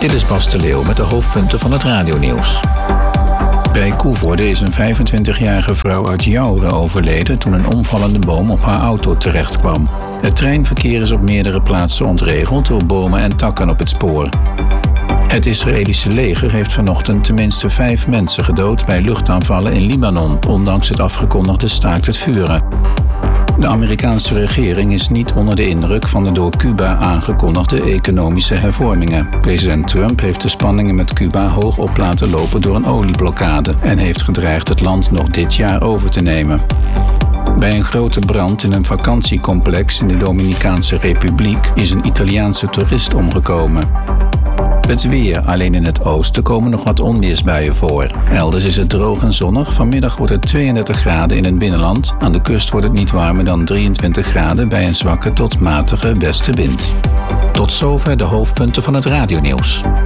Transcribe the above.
Dit is Bas de Leeuw met de hoofdpunten van het radionieuws. Bij Koevoorde is een 25-jarige vrouw uit Jouren overleden toen een omvallende boom op haar auto terechtkwam. Het treinverkeer is op meerdere plaatsen ontregeld door bomen en takken op het spoor. Het Israëlische leger heeft vanochtend tenminste 5 mensen gedood bij luchtaanvallen in Libanon, ondanks het afgekondigde staakt het vuren. De Amerikaanse regering is niet onder de indruk van de door Cuba aangekondigde economische hervormingen. President Trump heeft de spanningen met Cuba hoog op laten lopen door een olieblokkade en heeft gedreigd het land nog dit jaar over te nemen. Bij een grote brand in een vakantiecomplex in de Dominicaanse Republiek is een Italiaanse toerist omgekomen. Het weer, alleen in het oosten komen nog wat onweersbuien voor. Elders is het droog en zonnig. Vanmiddag wordt het 32 graden in het binnenland. Aan de kust wordt het niet warmer dan 23 graden bij een zwakke tot matige westenwind. Tot zover de hoofdpunten van het radionieuws.